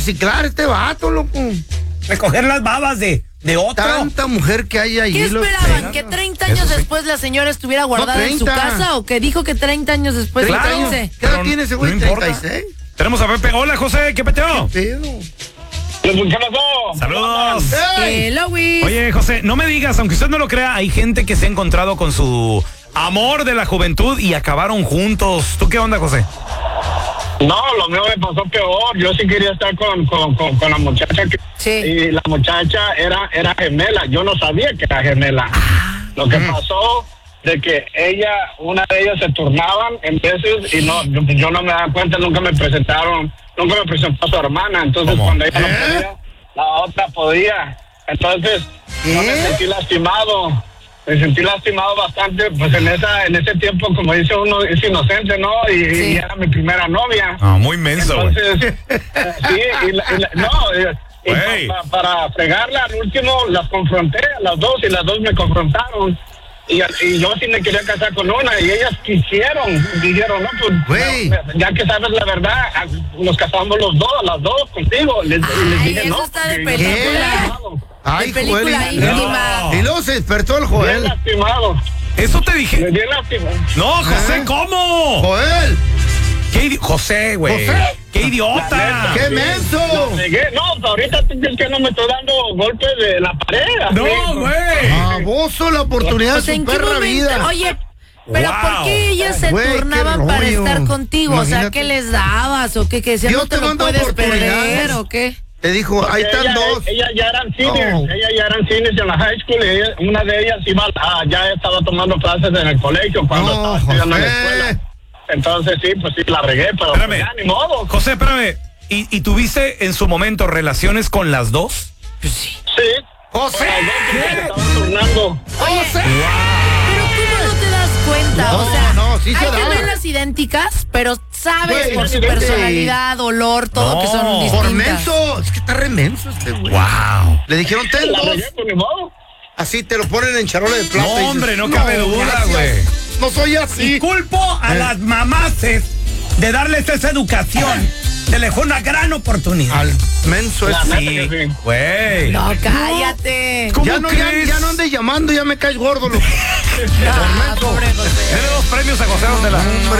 reciclar este vato, loco. Recoger las babas de otro. Tanta mujer que hay ahí. ¿Qué esperaban? ¿Que 30 años después la señora estuviera guardada en su casa? ¿O que dijo que 30 años después? Claro. ¿Qué edad tiene ese güey? No importa. 36. Tenemos a Pepe. Hola, José, ¿qué peteo? ¿Qué Saludos. Hello, Luis. Oye, José, no me digas, aunque usted no lo crea, hay gente que se ha encontrado con su amor de la juventud y acabaron juntos. ¿Tú qué onda, José? No, lo mío me pasó peor. Yo sí quería estar con la muchacha. Sí. Y la muchacha era gemela. Yo no sabía que era gemela. Lo que pasó de que una de ellas se turnaban en veces y yo no me daba cuenta, nunca me presentó a su hermana. Entonces, cuando ella no podía, la otra podía. Entonces, yo me sentí lastimado. Me sentí lastimado bastante, pues en ese tiempo, como dice uno, es inocente, ¿no? Y era mi primera novia. Muy menso, güey. Entonces, para fregarla, al último las confronté a las dos y las dos me confrontaron. Y yo sí me quería casar con una y ellas dijeron, no, pues ya que sabes la verdad, nos casamos las dos contigo. Les dije, eso no. está de película. Ay, de película Joel. íntima. Y luego se despertó el Bien Joel. lastimado. Eso te dije. Bien lastimado. No, José, ¿cómo? Joel. José, güey. ¿José? ¡Qué idiota! ¡Qué menso! No, ahorita tú crees que no me estoy dando golpes de la pared. No, güey. Abuso la oportunidad Pues, de ¿en su qué perra momento? vida. Oye, pero Wow. ¿por qué ellas se Güey, qué turnaban para rollo. estar contigo? O sea, Imagínate. ¿qué les dabas? ¿O qué? Que decían, Yo no te te lo mando puedes oportunidades. perder, ¿o qué? Te dijo, ahí están dos. Ellas ya eran seniors. No. Ellas ya eran seniors en la high school. Y una de ellas ya estaba tomando clases en el colegio cuando No, estaba estudiando en la José. escuela. Entonces sí, la regué, pero Espérame. ya ni modo. José, espérame. ¿Y tuviste en su momento relaciones con las dos? Sí. ¡José! Con las dos que se estaban turnando. Oye, pero ¿cómo no te das cuenta? No, o sea, no, sí se hay da. gemelas idénticas, pero sabes Güey, por su fíjate. personalidad, olor, todo No, que son por distintas. Por menso. Es que está re menso este güey. ¡Wow! Le dijeron, ten La dos. regué, pues ni modo. Así te lo ponen en charola de plata. No, y dices, hombre, no cabe duda, gracias. güey. No soy así. Y culpo a las mamaces de darles esa educación. Se le fue una gran oportunidad. Al menso La este. neta que sí. Güey. No, cállate. ¿Cómo Ya no andes llamando, ya me caes gordo, loco. Ah, pobre José. Dele 2 premios a José Ortela.